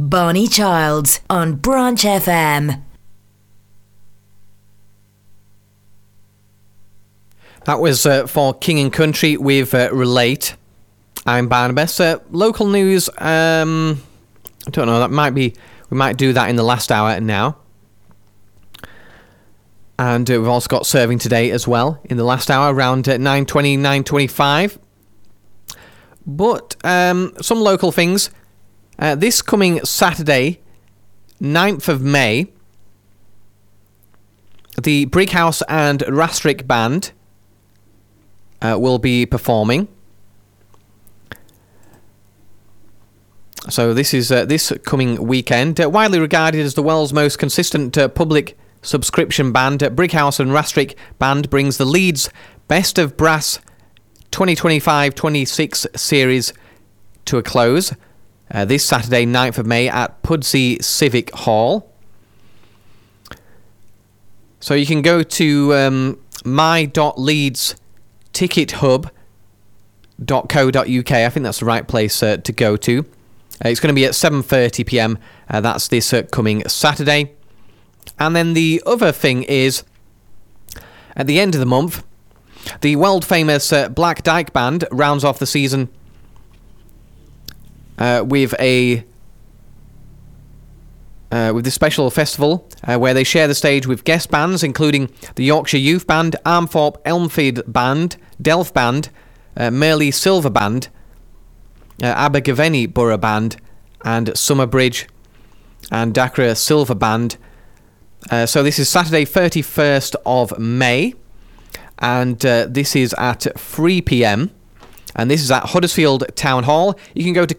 Barney Childs on Branch FM. That was for King and Country with Relate. I'm Barnabas. Local news, I don't know, we might do that in the last hour now. And we've also got Serving Today as well in the last hour, around 9:20, 9:25. But some local things. This coming Saturday, 9th of May, the Brighouse and Rastrick Band will be performing. So this is this coming weekend. Widely regarded as the world's most consistent public subscription band, Brighouse and Rastrick Band brings the Leeds Best of Brass 2025-26 series to a close this Saturday, 9th of May at Pudsey Civic Hall. So you can go to my.leedstickethub.co.uk. I think that's the right place to go to. It's going to be at 7:30 p.m. That's this coming Saturday. And then the other thing is, at the end of the month, the world-famous Black Dyke Band rounds off the season with this special festival where they share the stage with guest bands including the Yorkshire Youth Band, Armthorpe Elmfield Band, Delft Band, Merley Silver Band, Abergavenny Borough Band, and Summerbridge and Dakra Silver Band. So this is Saturday 31st of May, and this is at 3 p.m. and this is at Huddersfield Town Hall. You can go to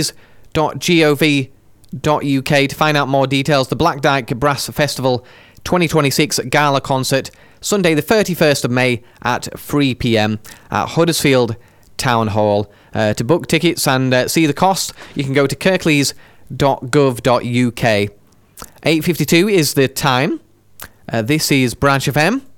kirklees.gov.uk to find out more details. The Black Dyke Brass Festival 2026 Gala Concert, Sunday the 31st of May at 3 p.m. at Huddersfield Town Hall. To book tickets and see the cost, you can go to kirklees.gov.uk. 8:52 is the time. This is Branch FM.